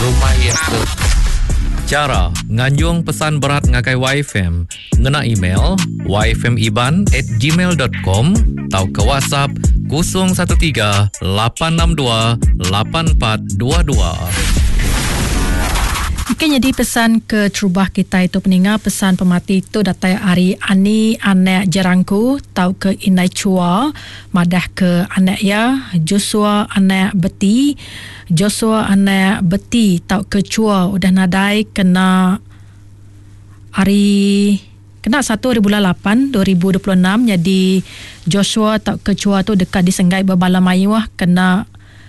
Lumayan tu. Cara nganjung pesan berat ngagai YFM ngena email yfmiban@gmail.com atau ke WhatsApp 013 862 8422. Okay, jadi pesan ke terubah kita itu peningat pesan pemati itu datai hari ani anak jerangku tau ke inai cua madah ke anak ya Joshua anak beti tau ke cua udah nadai kena hari kena 1 bulan 8 2026. Jadi Joshua tau ke cua tu dekat di Senggai Berbala Mayuah kena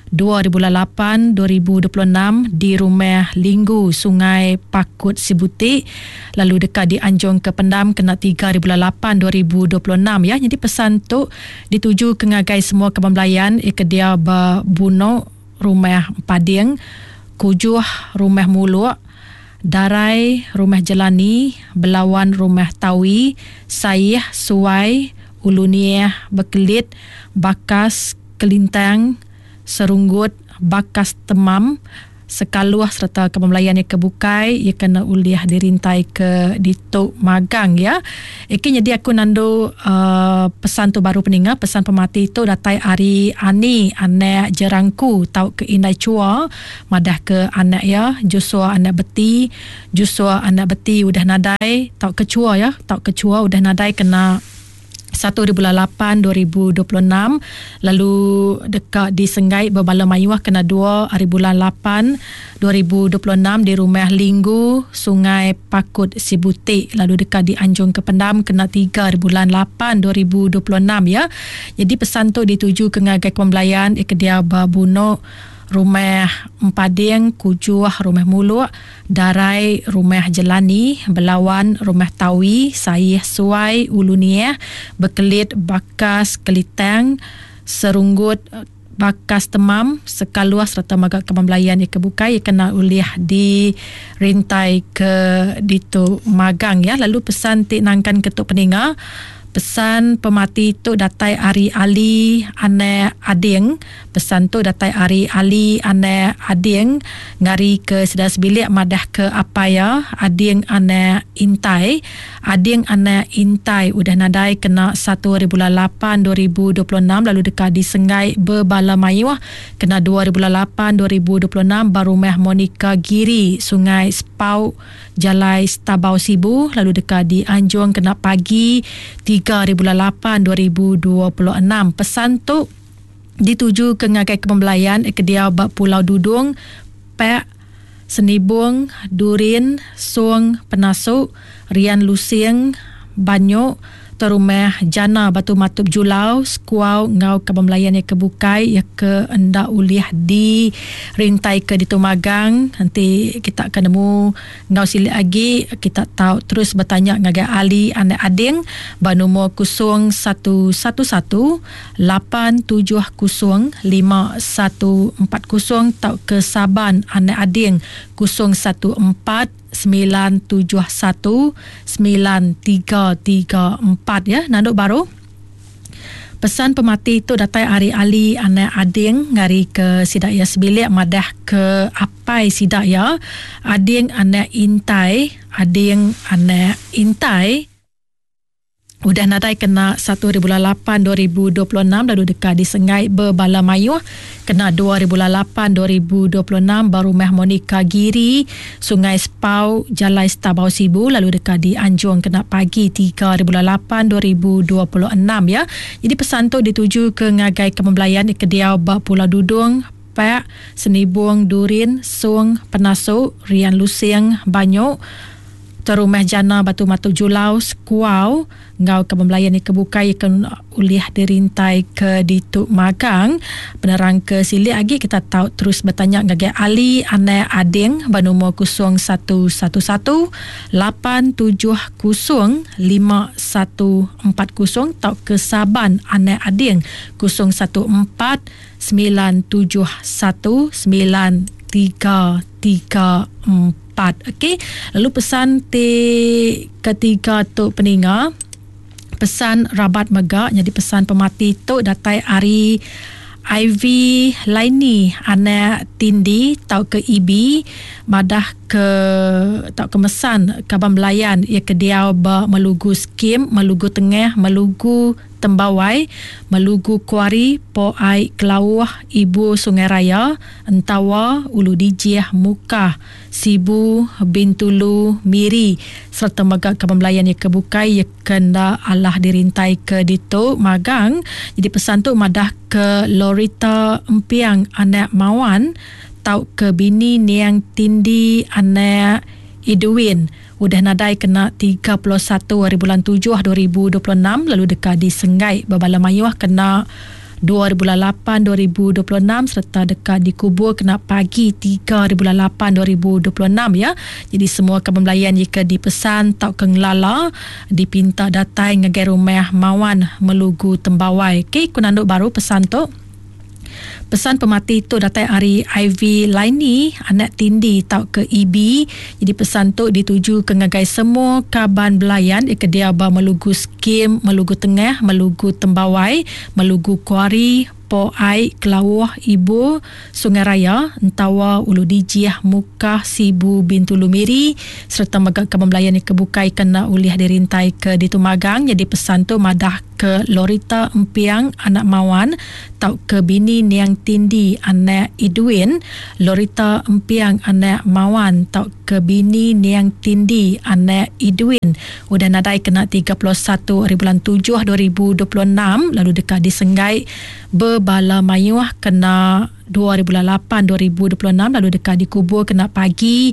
2008 2026 di rumah Linggu Sungai Pakut Sibutik, lalu dekat di Anjong ke Pendam kena 3 bulan 8 2026 ya. Jadi pesan tu dituju ke ngagai semua kebambelayan ke dia Buno rumah Pading, Kujuh rumah Muluk, Darai rumah Jelani, Belawan rumah Tawi, Saih Suai, Uluniah Bekelit, Bakas Kelintang, Serunggut, Bakas Temam, Sekaluah serta kebambelayan yang kebukai ia kena uliah dirintai ke dituk magang ya. Jadi aku nandu pesan tu baru peningat pesan pemati tu datai hari ani anak jerangku tau ke inai cua madah ke anak ya Joshua anak beti udah nadai tau ke cua ya udah nadai kena 1 bulan 8 2026, lalu dekat di Senggai Berbala Mayuah kena 2 bulan 8 2026 di rumah Linggu Sungai Pakut Sibutik, lalu dekat di Anjong ke Pendam kena 3 bulan 8 2026 ya. Jadi pesan tu dituju ke ngagai pembelayan ke dia Babuno rumah Empading, Kujuh rumah Muluk, Darai rumah Jelani, Belawan rumah Tawi, Saih Suai, Uluniah, Bekelit, Bakas Kelitang, Serunggut, Bakas Temam, Sekaluah serta magak kebambelayan yang kebukai ia kena uliah di rintai ke ditu magang ya. Lalu pesan tinangkan ketuk peninga pesan pemati tu datai Ari Ali anak ading, pesan tu datai Ari Ali anak ading ngari ke sedas bilik madah ke apa ya ading anak intai udah nadai kena 1 bulan 8 2026, lalu dekat di Senggai Berbala Mayuah kena 2 bulan 8 2026 baru Meh Monika Giri Sungai Spau Jalai Stabau Sibu, lalu dekat di Anjong kena pagi 3 bulan 8 2026. Pesan tu dituju ke ngagai kepembelayan ke dia Pulau Dudung, Pek, Senibung, Durin, Suang, Penasuk, Rian Lusing, Banyuk, Terumah Jana Batu Matup Julau, Skuau ngau kepembelayan yang kebukai ya ke enda uliah di rintai ke ditu magang. Nanti kita akan nemu ngau silik lagi kita tahu terus bertanya ngagai Ali anak ading banumur 0111 870 5140 tau ke Saban anak ading 014 971 9334 ya. Nanduk baru pesan pemati itu datai Ari Ali anak ading ngari ke sidak ya sebilik madah ke apai sidak ya ading anak intai udah nadai kena 1 bulan 8 2026, lalu dekat di Senggai Berbala Mayuah kena 2 bulan 8 2026 baru Meh Monika Giri Sungai Spau Jalai Stabau Sibu, lalu dekat di Anjong kena pagi 3 bulan 8 2026 ya. Jadi pesan tu dituju ke ngagai kepembelayan ke dia Pulau Dudung, Pek, Senibung, Durin, Suang, Penasuk, Rian Lusing, Banyuk, Terumah Jana Batu Matup Julau, Skuau ngau kepembelayan yang kebukai akan uliah dirintai ke dituk magang. Penerang ke silik lagi kita tahu terus bertanya ngagai Ali anak ading banumur 0111 870 5140 tau ke Saban anak ading 014 971 9334. Okey, lalu pesan ketiga tu peninga pesan rabat megak. Jadi pesan pemati tu datai Ari Ivy Laini anak tindi tau ke IB madah ke tau ke mesan Kaban Belayan ia ke dia melugu skim, melugu tengah, melugu Tembawai, melugu Kuari, Po Ai Kelawah, Ibu Sungai Raya, Entawa, Ulu Dijiah Mukah, Sibu Bintulu Miri serta Magak Kaban Belayan ia kebukai ia kena Allah dirintai ke ditu magang. Jadi pesan tu madah ke Lorita Empiang anak Mawan tau ke bini Niang Tindi anak Edwin udah nadai kena 31 hari bulan 7 2026 lalu dekat di Senggai Babala Mayuah kena 2 hari bulan 8 2026 serta dekat di Kubur kena pagi 3 hari bulan 8 2026 ya. Jadi semua Kaban Belayan jika dipesan tau ke ngelala dipinta datai ngagai rumah Mawan melugu Tembawai. Okey, kunanduk baru pesan tu. Pesan pemati itu datai hari Ivy Laini anak tindi tau ke IB. Jadi pesan tu dituju ke ngagai semua Kaban Belayan ke dia melugu skim, melugu tengah, melugu Tembawai, melugu Kuari, Po Ai Kelawah, Ibu Sungai Raya, Entawa, Ulu Dijiah Mukah, Sibu Bintulu Miri serta Magak Kaban Belayan yang kebukai kena ulih dirintai ke ditu magang. Jadi pesan tu madah ke Lorita Empiang anak Mawan tau ke bini Niang Tindi anak Edwin, Lorita Empiang anak Mawan tau ke bini Niang Tindi anak Edwin udah nadai kena 31 hari bulan 7 2026 lalu dekat di Senggai Babala Mayuah kena 2 hari bulan 8 2026 lalu dekat di Kubur kena pagi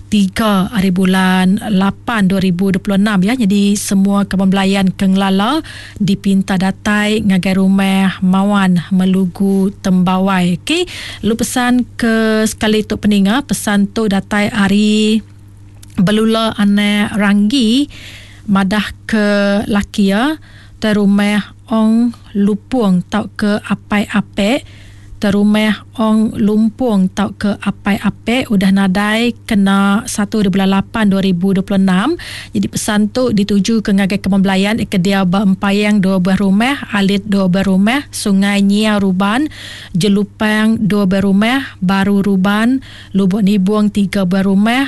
3 hari bulan 8 2026 ya. Jadi semua Kaban Belayan Kenglala dipinta datai ngagai rumah Mawan melugu Tembawai. Okey, lu pesan ke sekali tu peninga pesan tu datai hari Belula anak Ranggi madah ke Lakia terumah Ong Lupung tau ke Apai-Apek terumah Ong Lumpung tau ke Apai-Apek udah nadai kena 1 bulan 8 2026. Jadi pesan tu dituju ke ngagai Kaban Belayan ke dia Empayang 2 buah rumah, Alit 2 buah rumah, Sungai Nyia Ruban, Jelupang 2 buah rumah, Baru Ruban, Lubuk Nibuang 3 buah rumah,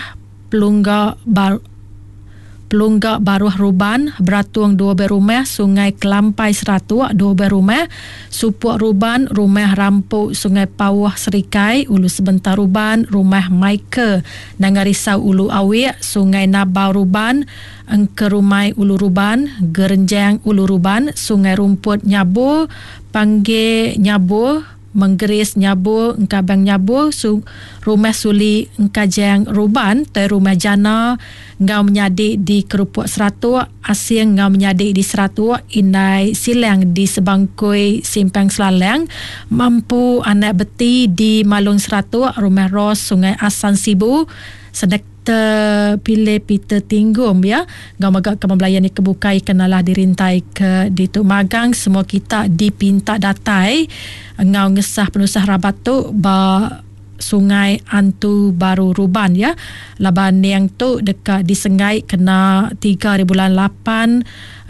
Pelunggak Baruah Ruban, Beratuang 2 buah rumah, Sungai Kelampai Seratua 2 buah rumah, Supuak Ruban, Rumah Rampuk Sungai Pawah Serikai, Ulu Sebentar Ruban, Rumah Maika Nangarisau Ulu Awiak, Sungai Nabau Ruban, Engkerumai Ulu Ruban, Gerenjang Ulu Ruban, Sungai Rumput Nyabur, Pangge Nyabur, Menggeris Nyabur, Engkabang Nyabur, Rumah Suli Engkajang Ruban, Rumah Jana Ngau Menyadik di Kerupuk Seratua, Asing Ngau Menyadik di Seratua, Inai Silang di Sebangkui Simpang Selalang, Mampu Anak Beti di Malung Seratua, Rumah Ros Sungai Asan Sibu, Sedek Pilih Peter Tinggum ya. Ngau Magak Kaban Belayan ni kebukai kenalah dirintai ke ditu magang. Semua kita dipinta datai ngau ngesah penusah rabat tu ba Sungai Antu Baru Ruban ya. Laban yang tu dekat di Senggai kena 3 hari bulan 8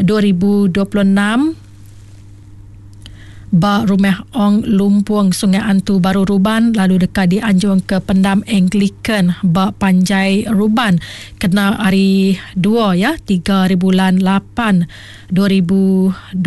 2026 ba Rumah Ong Lumpung Sungai Antu Baru Ruban lalu dekat di Anjung ke Pendam Anglican ba Panjai Ruban kena hari 2 ya 3 hari bulan 8 2026.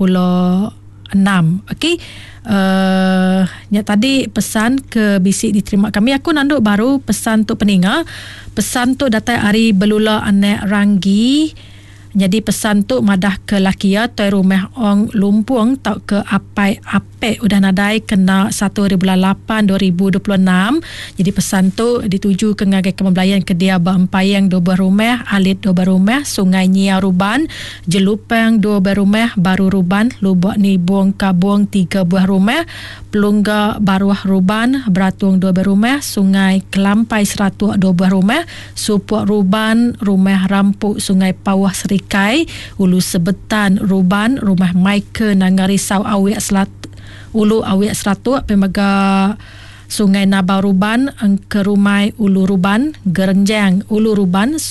Okey, nya tadi pesan ke bisik diterima kami. Aku nanduk baru pesan tu peninga. Pesan tu datai hari Belula anak Ranggi. Jadi pesan tu madah ke Lakia Toi Rumah Ong Lumpung tau ke Apai-Apek udah nadai kena 1 hari bulan 8 2026. Jadi pesan tu dituju ke ngagai Kaban Belayan ke dia Empayang 2 buah rumah, Alit 2 buah rumah, Sungai Nyia Ruban, Jelupang 2 buah rumah, Baru Ruban, Lubuk Nibuang Kabung 3 buah rumah, Pelunggak Baruah Ruban, Beratuang 2 buah rumah, Sungai Kelampai Seratua 2 buah rumah, Supuak Ruban, Rumah Rampuk Sungai Pawah Serikai, Ulu Sebetan Ruban, Rumah Maika Nangarisau Awiak Ulu Awiak Seratua, Pemaga Sungai Nabau Ruban, Engkerumai Ulu Ruban, Gerenjang Ulu Ruban,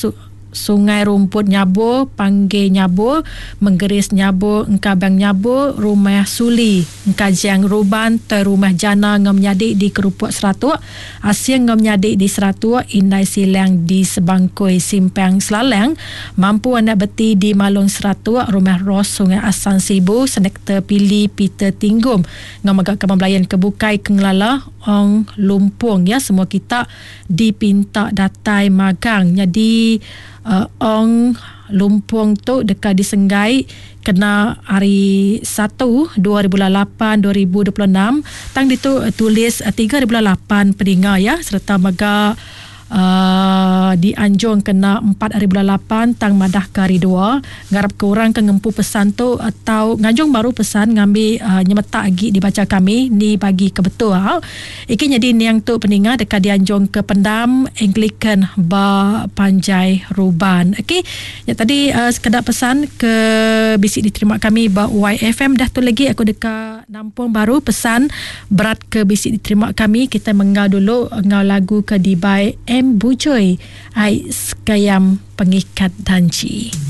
Sungai Rumput Nyabur, Panggil Nyabur, Menggeris Nyabur, Engkabang Nyabur, Rumah Suli, Engkajang Ruban, Terumah Jana ngam nyadik di Kerupuk Seratuk, Asyang ngam nyadik di Seratuk, Indai Silang di Sebangkoi Simpang Selalang, Mampu Anak Beti di Malung Seratuk, Rumah Ros Sungai Asan Sibu, Senektor Pili Peter Tinggum, ngam agak Kemabelayan Kebukai Kenglala, Ong Lumpung, ya, semua kita dipinta datai magang. Jadi Ong Lumpung tu dekat disenggai kena hari 1 2008-2026 tang ditu tulis 3/8 peninggal, ya, serta maga di Anjong kena 4/8 tang madah ke hari 2 ngarap ke orang ke ngempu pesan tu atau Nganjong baru pesan ngambil nyemetak lagi dibaca kami ni bagi ke betul iki jadi ni yang tu peninggal dekat di Anjong ke Pendam Anglican Ba Panjai Ruban. Okey, ya, tadi sekedar pesan ke bisik diterima kami ba YFM dah tu lagi aku dekat Nampung baru pesan berat ke bisik diterima kami kita mengau dulu ngau lagu ke Dibai Bujoy Ai Sekayam Pengikat Danci.